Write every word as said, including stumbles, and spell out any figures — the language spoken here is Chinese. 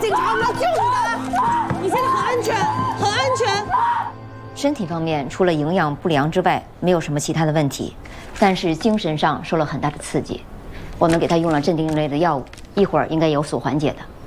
警察，我们要救你的！你现在很安全，很安全。 身体方面除了营养不良之外，没有什么其他的问题，但是精神上受了很大的刺激，我们给他用了镇定类的药物，一会儿应该有所缓解的。